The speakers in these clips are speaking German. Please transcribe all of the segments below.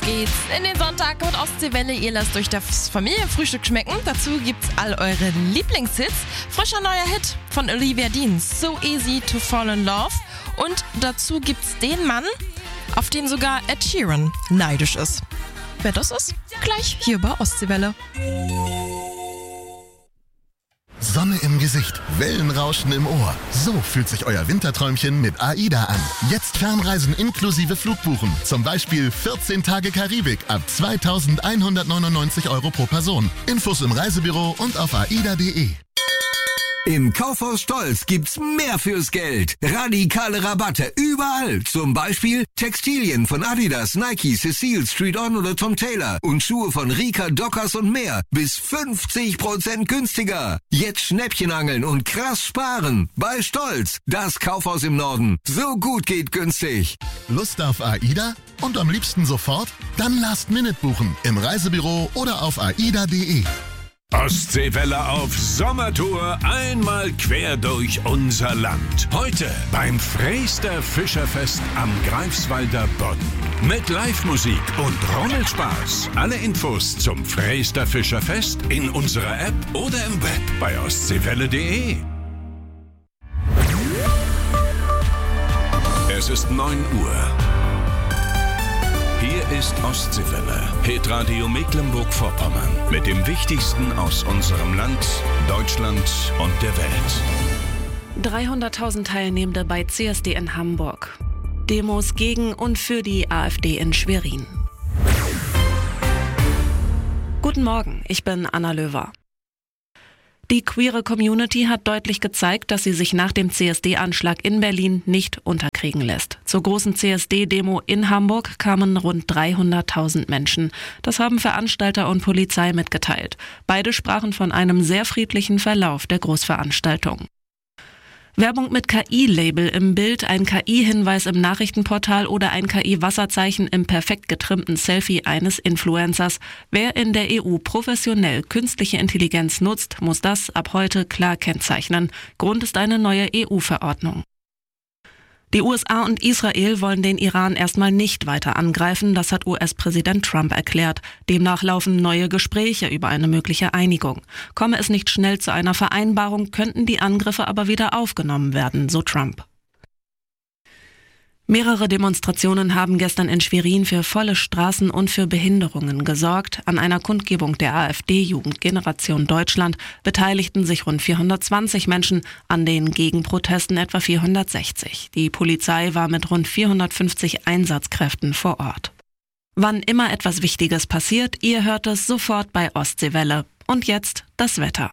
geht's in den Sonntag mit Ostseewelle. Ihr lasst euch das Familienfrühstück schmecken. Dazu gibt's all eure Lieblingshits. Frischer neuer Hit von Olivia Dean, So Easy to Fall in Love. Und dazu gibt's den Mann, auf den sogar Ed Sheeran neidisch ist. Wer das ist? Gleich hier bei Ostseewelle. Sonne im Gesicht, Wellenrauschen im Ohr. So fühlt sich euer Winterträumchen mit AIDA an. Jetzt Fernreisen inklusive Flugbuchen. Zum Beispiel 14 Tage Karibik ab 2.199 € pro Person. Infos im Reisebüro und auf aida.de. Im Kaufhaus Stolz gibt's mehr fürs Geld. Radikale Rabatte überall. Zum Beispiel Textilien von Adidas, Nike, Cecile, Street On oder Tom Taylor. Und Schuhe von Rika, Dockers und mehr. Bis 50% günstiger. Jetzt Schnäppchen angeln und krass sparen. Bei Stolz, das Kaufhaus im Norden. So gut geht günstig. Lust auf AIDA? Und am liebsten sofort? Dann Last Minute buchen. Im Reisebüro oder auf aida.de. Ostseewelle auf Sommertour, einmal quer durch unser Land. Heute beim Freester Fischerfest am Greifswalder Bodden. Mit Live-Musik und Rommelspaß. Alle Infos zum Freester Fischerfest in unserer App oder im Web bei ostseewelle.de. Es ist 9 Uhr. Hier ist Ostseewelle, Hitradio Mecklenburg-Vorpommern. Mit dem Wichtigsten aus unserem Land, Deutschland und der Welt. 300.000 Teilnehmende bei CSD in Hamburg. Demos gegen und für die AfD in Schwerin. Guten Morgen, ich bin Anna Löwer. Die queere Community hat deutlich gezeigt, dass sie sich nach dem CSD-Anschlag in Berlin nicht unterkriegen lässt. Zur großen CSD-Demo in Hamburg kamen rund 300.000 Menschen. Das haben Veranstalter und Polizei mitgeteilt. Beide sprachen von einem sehr friedlichen Verlauf der Großveranstaltung. Werbung mit KI-Label im Bild, ein KI-Hinweis im Nachrichtenportal oder ein KI-Wasserzeichen im perfekt getrimmten Selfie eines Influencers. Wer in der EU professionell künstliche Intelligenz nutzt, muss das ab heute klar kennzeichnen. Grund ist eine neue EU-Verordnung. Die USA und Israel wollen den Iran erstmal nicht weiter angreifen, das hat US-Präsident Trump erklärt. Demnach laufen neue Gespräche über eine mögliche Einigung. Komme es nicht schnell zu einer Vereinbarung, könnten die Angriffe aber wieder aufgenommen werden, so Trump. Mehrere Demonstrationen haben gestern in Schwerin für volle Straßen und für Behinderungen gesorgt. An einer Kundgebung der AfD-Jugend Generation Deutschland beteiligten sich rund 420 Menschen, an den Gegenprotesten etwa 460. Die Polizei war mit rund 450 Einsatzkräften vor Ort. Wann immer etwas Wichtiges passiert, ihr hört es sofort bei Ostseewelle. Und jetzt das Wetter.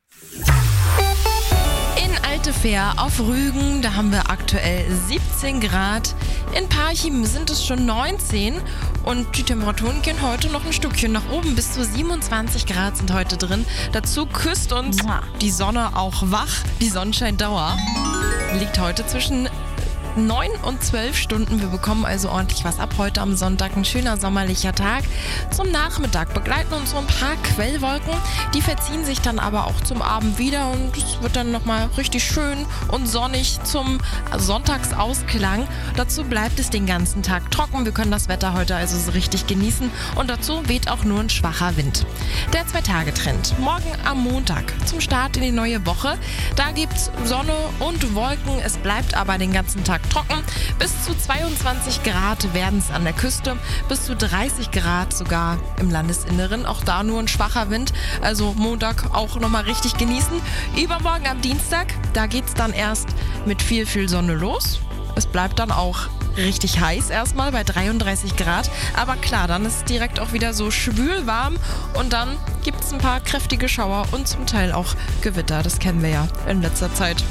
Fair auf Rügen, da haben wir aktuell 17 Grad. In Parchim sind es schon 19 und die Temperaturen gehen heute noch ein Stückchen nach oben. Bis zu 27 Grad sind heute drin. Dazu küsst uns die Sonne auch wach. Die Sonnenscheindauer liegt heute zwischen 9 und 12 Stunden. Wir bekommen also ordentlich was ab. Heute am Sonntag ein schöner sommerlicher Tag. Zum Nachmittag begleiten uns so ein paar Quellwolken. Die verziehen sich dann aber auch zum Abend wieder und es wird dann nochmal richtig schön und sonnig zum Sonntagsausklang. Dazu bleibt es den ganzen Tag trocken. Wir können das Wetter heute also so richtig genießen und dazu weht auch nur ein schwacher Wind. Der 2-Tage-Trend. Morgen am Montag zum Start in die neue Woche. Da gibt's Sonne und Wolken. Es bleibt aber den ganzen Tag trocken. Bis zu 22 Grad werden es an der Küste, bis zu 30 Grad sogar im Landesinneren. Auch da nur ein schwacher Wind, also Montag auch nochmal richtig genießen. Übermorgen am Dienstag, da geht es dann erst mit viel Sonne los. Es bleibt dann auch richtig heiß erstmal bei 33 Grad. Aber klar, dann ist es direkt auch wieder so schwül warm und dann gibt es ein paar kräftige Schauer und zum Teil auch Gewitter. Das kennen wir ja in letzter Zeit.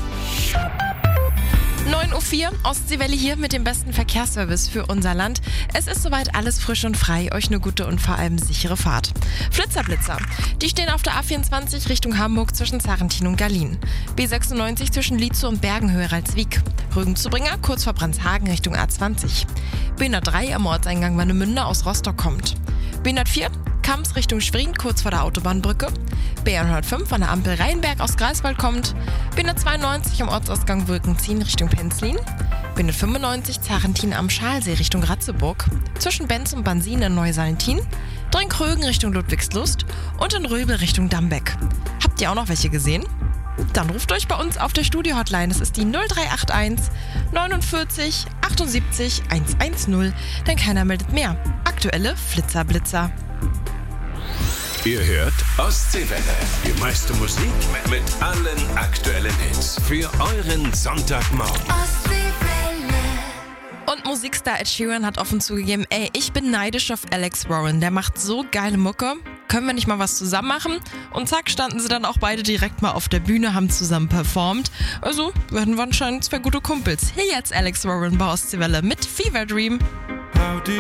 9.04 Uhr, Ostseewelle hier mit dem besten Verkehrsservice für unser Land. Es ist soweit alles frisch und frei. Euch eine gute und vor allem sichere Fahrt. Flitzer, die stehen auf der A24 Richtung Hamburg zwischen Sarrentin und Gallien. B96 zwischen Lietzow und Bergenhöhe-Ralswiek. Rügen-Zubringer kurz vor Brandshagen Richtung A20. B103 am Ortseingang Warnemünde aus Rostock kommt. B104 Kamms Richtung Schwerin kurz vor der Autobahnbrücke. B105 an der Ampel Rheinberg aus Greifswald kommt. B192 am Ortsausgang Wolkenziehen Richtung Penzlin. B95 Zarentin am Schalsee Richtung Ratzeburg, zwischen Benz und Bansin in Neusalentin, Drenkrögen Richtung Ludwigslust und in Röbel Richtung Dambeck. Habt ihr auch noch welche gesehen? Dann ruft euch bei uns auf der Studio-Hotline. Das ist die 0381 49 78 110, denn keiner meldet mehr. Aktuelle Flitzer-Blitzer. Ihr hört Ostseewelle. Die meiste Musik mit allen aktuellen Hits. Für euren Sonntagmorgen. Und Musikstar Ed Sheeran hat offen zugegeben, ich bin neidisch auf Alex Warren. Der macht so geile Mucke. Können wir nicht mal was zusammen machen? Und zack, standen sie dann auch beide direkt mal auf der Bühne, haben zusammen performt. Also werden wir anscheinend zwei gute Kumpels. Hier jetzt Alex Warren bei Ostseewelle mit Fever Dream.